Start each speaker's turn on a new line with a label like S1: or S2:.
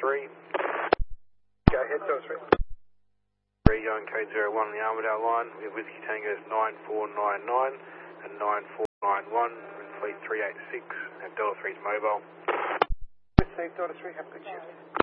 S1: 3.
S2: Go ahead, Delta 3.
S1: 3 going code 01 on the Armadale line. We have Whiskey Tango's 9499 and 9491 in Fleet 386 at Delta 3's mobile.
S2: Received, Delta 3, have a good shift.